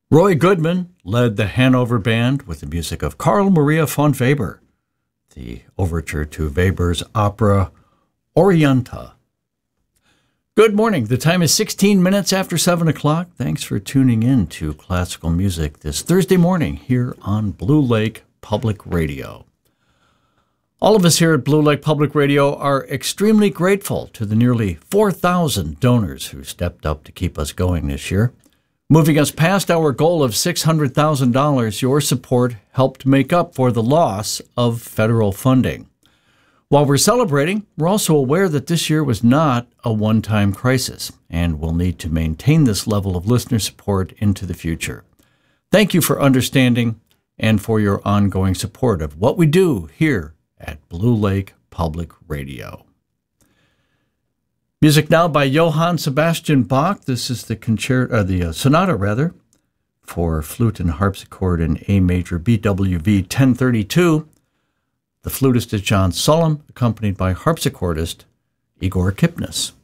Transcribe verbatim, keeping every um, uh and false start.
Roy Goodman led the Hanover Band with the music of Carl Maria von Weber, the overture to Weber's opera Orienta. Good morning. The time is sixteen minutes after seven o'clock. Thanks for tuning in to classical music this Thursday morning here on Blue Lake Public Radio. All of us here at Blue Lake Public Radio are extremely grateful to the nearly four thousand donors who stepped up to keep us going this year. Moving us past our goal of six hundred thousand dollars, your support helped make up for the loss of federal funding. While we're celebrating, we're also aware that this year was not a one-time crisis, and we'll need to maintain this level of listener support into the future. Thank you for understanding and for your ongoing support of what we do here at Blue Lake Public Radio. Music now by Johann Sebastian Bach. This is the concerto, uh, the uh, sonata rather, for flute and harpsichord in A major B W V ten thirty-two. The flutist is John Sullum, accompanied by harpsichordist Igor Kipnis.